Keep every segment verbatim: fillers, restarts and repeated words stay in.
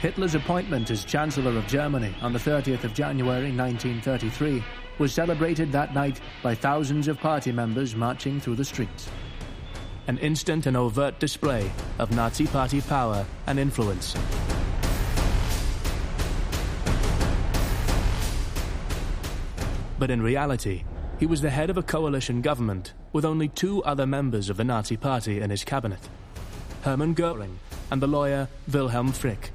Hitler's appointment as Chancellor of Germany on the thirtieth of January nineteen thirty-three was celebrated that night by thousands of party members marching through the streets. An instant and overt display of Nazi Party power and influence. But in reality, he was the head of a coalition government with only two other members of the Nazi Party in his cabinet, Hermann Göring and the lawyer Wilhelm Frick.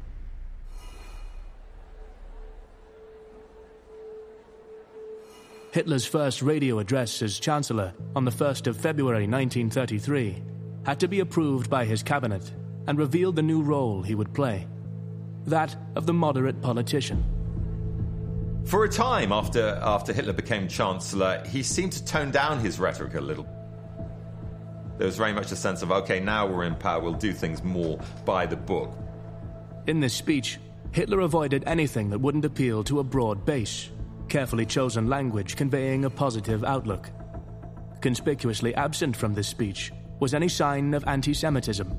Hitler's first radio address as Chancellor on the first of February nineteen thirty-three had to be approved by his cabinet and revealed the new role he would play, that of the moderate politician. For a time after, after Hitler became Chancellor, he seemed to tone down his rhetoric a little. There was very much a sense of, okay, now we're in power, we'll do things more by the book. In this speech, Hitler avoided anything that wouldn't appeal to a broad base, carefully chosen language conveying a positive outlook. Conspicuously absent from this speech was any sign of anti-Semitism.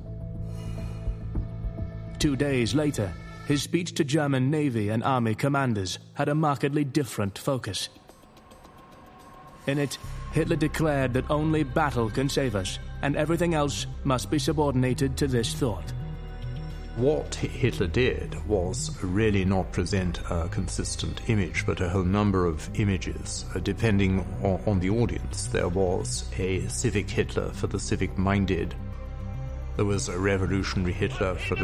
Two days later, his speech to German Navy and Army commanders had a markedly different focus. In it, Hitler declared that only battle can save us, and everything else must be subordinated to this thought. What Hitler did was really not present a consistent image, but a whole number of images, uh, depending on, on the audience. There was a civic Hitler for the civic-minded. There was a revolutionary Hitler for the